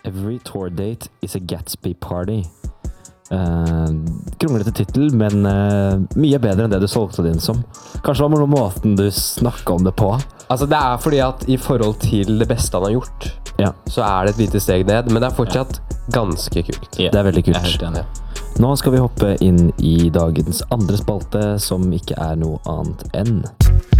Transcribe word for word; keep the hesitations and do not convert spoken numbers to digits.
Every tour date is a Gatsby party. Uh, kronglete titel, men uh, mye bedre enn det du solgte det inn som. Kanskje det var noen måten du snakket om det på? Altså det er fordi at i forhold til det beste han har gjort, ja. Så er det et lite steg ned, men det er fortsatt ja. Ganske kult. Ja. Det er veldig kult. Jeg er helt enig. Nå skal vi hoppe inn i dagens andre spalte, som ikke er noe annet enn